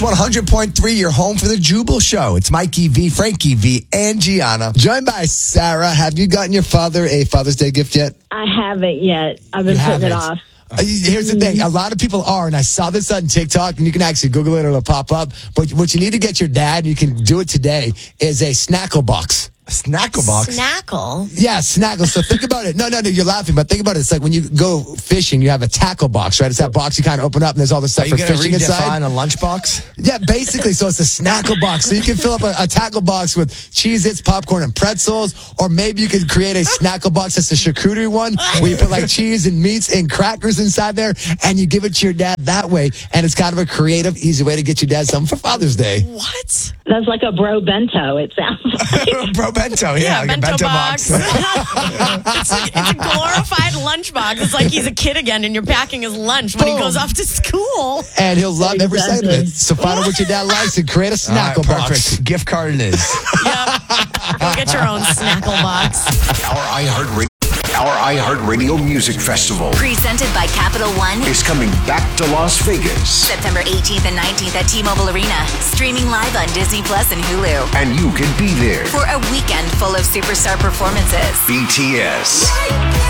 Kiss 100.3, your home for the Jubal Show. It's Mikey V, Frankie V, and Gianna. Joined by Sarah. Have you gotten your father a Father's Day gift yet? I haven't yet. I've been putting it off. Here's the thing. A lot of people are, and I saw this on TikTok, and you can actually Google it or it'll pop up. But what you need to get your dad, you can do it today, is a Snackle box. A Snackle box? Snackle? Yeah, Snackle. So think about it. No, you're laughing, but think about it. It's like when you go fishing, you have a tackle box, right? It's that box you kind of open up, and there's all the stuff for fishing inside. Are you going to redefine a lunchbox? Yeah, basically. So it's a Snackle box. So you can fill up a tackle box with Cheez-Its, popcorn, and pretzels. Or maybe you could create a Snackle box that's a charcuterie one, where you put like cheese and meats and crackers inside there, and you give it to your dad that way. And it's kind of a creative, easy way to get your dad something for Father's Day. What? That's like a bro bento, it sounds like. Bro bento, yeah, like bento a bento box. it's a glorified lunchbox. It's like he's a kid again, and you're packing his lunch when he goes off to school. And he'll love every second of it. So find out what your dad likes and create a Snackle box. Perfect. Gift card it is. Yep. Go get your own Snackle box. Our iHeartRadio Music Festival Presented by Capital One is coming back to Las Vegas. September 18th and 19th at T-Mobile Arena. Streaming live on Disney Plus and Hulu. And you can be there. For a weekend full of superstar performances. BTS.